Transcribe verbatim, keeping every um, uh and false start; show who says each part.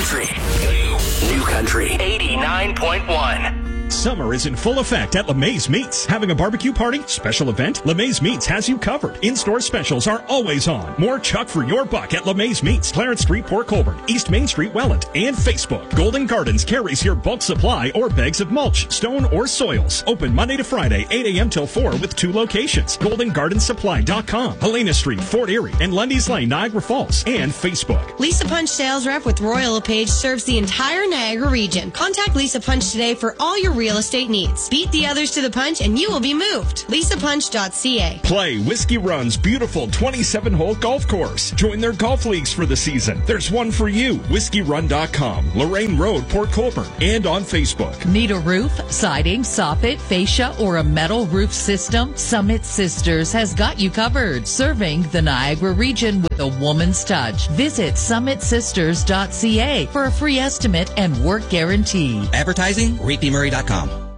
Speaker 1: Country. New Country eighty-nine point one.
Speaker 2: Summer is in full effect at LeMay's Meats. Having a barbecue party? Special event? LeMay's Meats has you covered. In-store specials are always on. More chuck for your buck at LeMay's Meats. Clarence Street, Port Colborne, East Main Street, Welland, and Facebook. Golden Gardens carries your bulk supply or bags of mulch, stone, or soils. Open Monday to Friday, eight a.m. till four with two locations. golden garden supply dot com, Helena Street, Fort Erie, and Lundy's Lane, Niagara Falls, and Facebook.
Speaker 3: Lisa Punch sales rep with Royal LePage serves the entire Niagara region. Contact Lisa Punch today for all your real estate needs. Beat the others to the punch and you will be moved. lisa punch dot c a.
Speaker 2: Play Whiskey Run's beautiful twenty-seven hole golf course. Join their golf leagues for the season. There's one for you. whiskey run dot com, Lorraine Road, Port Colborne, and on Facebook.
Speaker 4: Need a roof, siding, soffit, fascia, or a metal roof system? Summit Sisters has got you covered. Serving the Niagara region with a woman's touch. Visit summit sisters dot c a for a free estimate and work guarantee.
Speaker 5: Advertising, reed p murray dot com.